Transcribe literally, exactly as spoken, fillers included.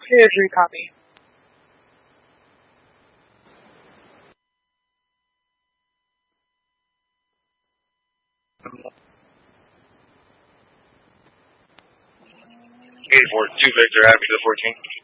Carrier three, copy. eight four two Victor, happy to fourteen.